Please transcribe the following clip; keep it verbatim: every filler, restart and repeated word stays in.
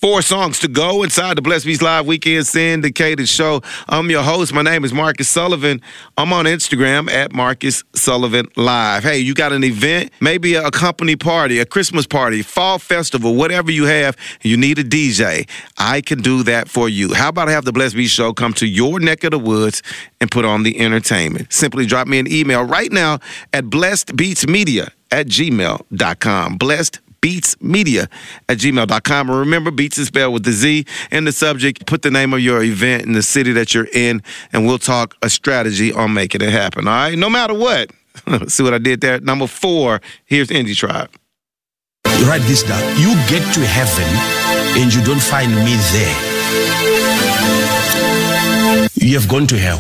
Four songs to go inside the Blessed Beats Live Weekend Syndicated Show. I'm your host. My name is Marcus Sullivan. I'm on Instagram at Marcus Sullivan Live. Hey, you got an event, maybe a company party, a Christmas party, fall festival, whatever you have, you need a D J. I can do that for you. How about I have the Blessed Beats Show come to your neck of the woods and put on the entertainment? Simply drop me an email right now at blessedbeatsmedia at gmail dot com. Blessed beatsmedia at gmail dot com. And remember, Beats is spelled with the Z in the subject. Put the name of your event and the city that you're in, and we'll talk a strategy on making it happen, all right? No matter what. See what I did there? Number four, here's Indie Tribe. Write this down. You get to heaven and you don't find me there. You have gone to hell.